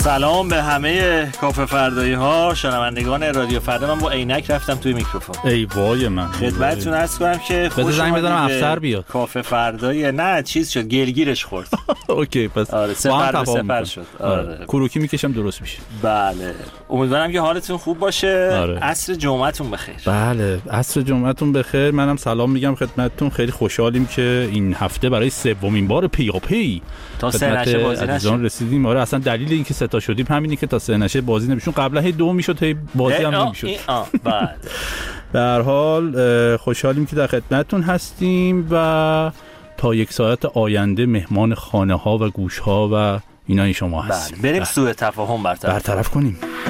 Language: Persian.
سلام به همه کافه فردایی ها، شنوندگان رادیو فردا. من با عینک رفتم توی میکروفون. ای وای من خدمتتون عرض کنم که بذار زنگ بزنم افسر بیاد. کافه فردایی نه چیز شد، گلگیرش خورد. اوکی پس آره سپر شد. آره کروکی میکشم درست میشه. بله امیدوارم که حالتون خوب باشه. آره. عصر جمعتون بخیر. بله عصر جمعتون بخیر. منم سلام میگم خدمتتون. خیلی خوشحالیم که این هفته برای سومین بار پیاپی تا سه نشه بازی نشیم رسیدیم. آره اصلا دلیل اینکه سه تا شدیم همینه که تا سه نشه بازی نمیشون. قبلا هی دو میشد هی بازی هم نمیشد. بعد به هر حال خوشحالیم که در خدمتتون هستیم و تا یک ساعت آینده مهمان خانه ها و گوش ها و اینا شما هستیم. بریم سوء تفاهم برطرف کنیم.